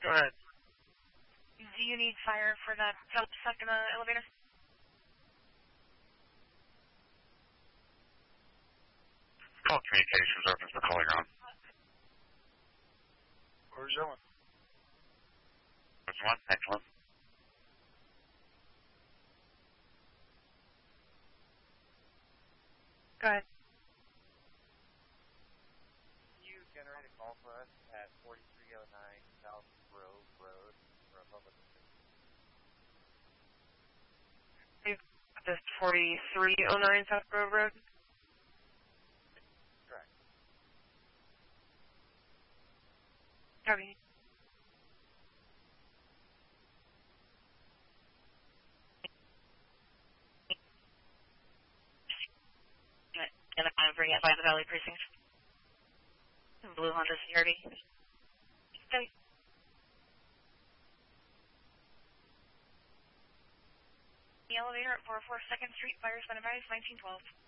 Go ahead. Do you need fire for that jump stuck in the elevator? Call communications, opens for calling on. Where's Owen? What's one? Excellent. Go ahead. Can you generate a call for us at 4309 South Grove Road for a public assistance? This 4309 South Grove Road? Correct. Copy. And I'm bring it by the Valley Precinct. Blue Honda CRV. Okay. The elevator at 404 2nd Street, fires been advised, 1912.